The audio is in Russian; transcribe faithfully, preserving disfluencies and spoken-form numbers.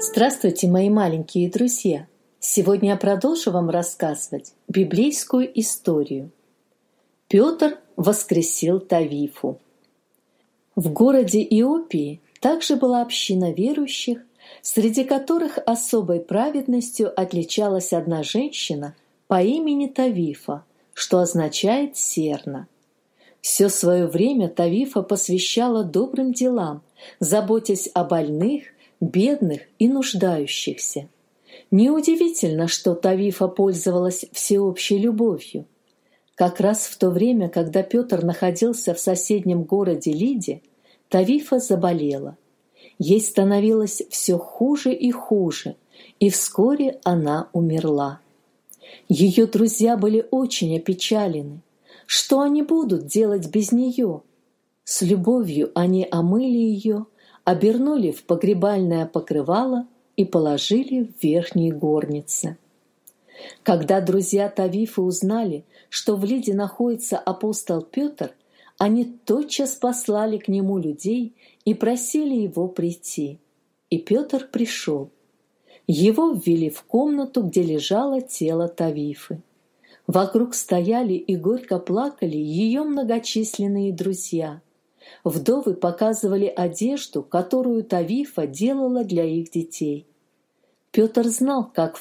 Здравствуйте, мои маленькие друзья! Сегодня я продолжу вам рассказывать библейскую историю. Петр воскресил Тавифу. В городе Иопии также была община верующих, среди которых особой праведностью отличалась одна женщина по имени Тавифа, что означает «серна». Все свое время Тавифа посвящала добрым делам, заботясь о больных, бедных и нуждающихся. Неудивительно, что Тавифа пользовалась всеобщей любовью. Как раз в то время, когда Петр находился в соседнем городе Лиде, Тавифа заболела. Ей становилось все хуже и хуже, и вскоре она умерла. Ее друзья были очень опечалены. Что они будут делать без нее? С любовью они омыли ее, обернули в погребальное покрывало и положили в верхней горнице. Когда друзья Тавифы узнали, что в Лиде находится апостол Петр, они тотчас послали к нему людей и просили его прийти. И Петр пришел. Его ввели в комнату, где лежало тело Тавифы. Вокруг стояли и горько плакали ее многочисленные друзья. Вдовы показывали одежду, которую Тавифа делала для их детей. Петр знал, как